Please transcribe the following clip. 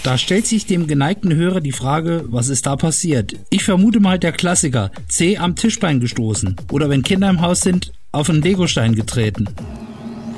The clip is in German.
Da stellt sich dem geneigten Hörer die Frage, was ist da passiert? Ich vermute mal der Klassiker, C am Tischbein gestoßen oder wenn Kinder im Haus sind, auf einen Legostein getreten.